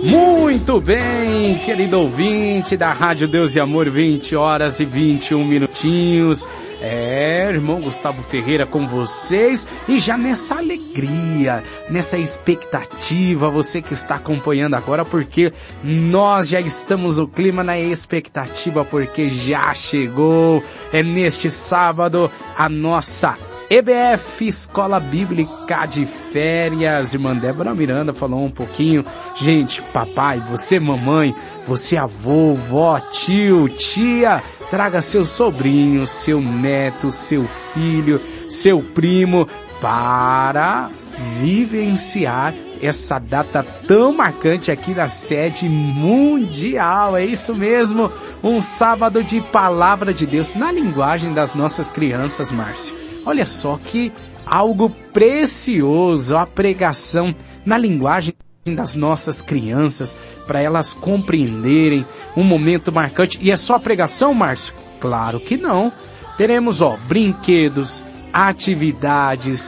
Muito bem, querido ouvinte da Rádio Deus e Amor, 20 horas e 21 minutinhos. Irmão Gustavo Ferreira com vocês, e já nessa alegria, nessa expectativa, você que está acompanhando agora, porque nós já estamos no clima, na expectativa, porque já chegou, neste sábado, a nossa EBF, Escola Bíblica de Férias. Irmã Débora Miranda falou um pouquinho. Gente, papai, você mamãe, você avô, vó, tio, tia, traga seu sobrinho, seu neto, seu filho, seu primo para vivenciar essa data tão marcante aqui na sede mundial. É isso mesmo, um sábado de palavra de Deus na linguagem das nossas crianças, Márcio. Olha só que algo precioso, a pregação na linguagem das nossas crianças, para elas compreenderem um momento marcante. E é só pregação, Márcio? Claro que não. Teremos, brinquedos, atividades,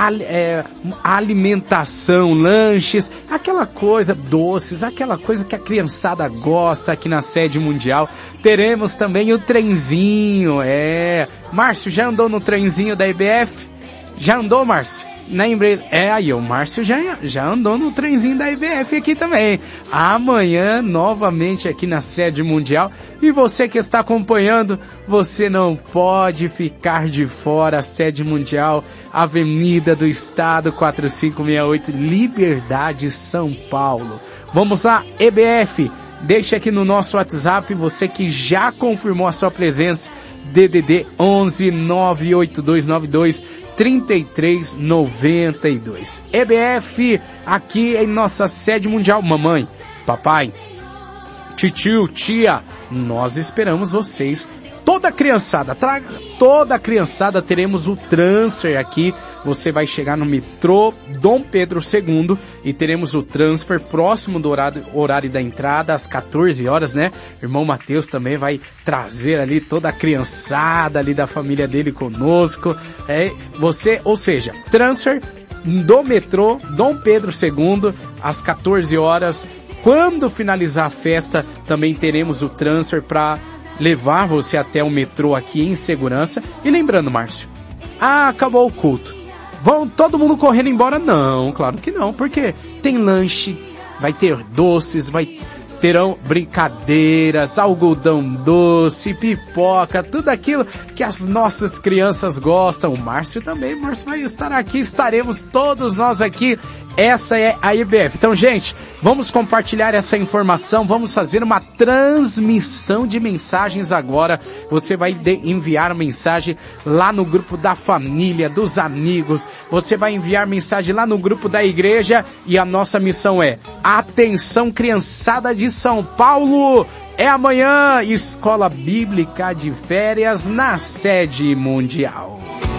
alimentação, lanches, aquela coisa, doces, aquela coisa que a criançada gosta aqui na sede mundial. Teremos também o trenzinho, Márcio, já andou no trenzinho da EBF? Já andou, Márcio? Aí o Márcio já andou no trenzinho da EBF aqui também. Amanhã, novamente aqui na sede mundial. E você que está acompanhando, você não pode ficar de fora. A sede mundial, Avenida do Estado, 4568, Liberdade, São Paulo. Vamos lá, EBF, deixa aqui no nosso WhatsApp, você que já confirmou a sua presença, DDD 11 98292 3392. EBF, aqui em nossa sede mundial. Mamãe, papai, tio, tia, nós esperamos vocês. Toda a criançada, teremos o transfer aqui. Você vai chegar no metrô Dom Pedro II e teremos o transfer próximo do horário da entrada, às 14 horas, né? Irmão Mateus também vai trazer ali toda a criançada ali da família dele conosco. Ou seja, transfer do metrô Dom Pedro II às 14 horas. Quando finalizar a festa, também teremos o transfer para levar você até o metrô aqui em segurança. E lembrando, Márcio, acabou o culto, vão todo mundo correndo embora? Não, claro que não, porque tem lanche, vai ter doces, terão brincadeiras, algodão doce, pipoca, tudo aquilo que as nossas crianças gostam. O Márcio também, Márcio vai estar aqui, estaremos todos nós aqui. Essa é a EBF. Então, gente, vamos compartilhar essa informação, vamos fazer uma transmissão de mensagens agora. Você vai enviar mensagem lá no grupo da família, dos amigos, você vai enviar mensagem lá no grupo da igreja, e a nossa missão é: atenção, criançada de São Paulo, é amanhã, Escola Bíblica de Férias na sede mundial.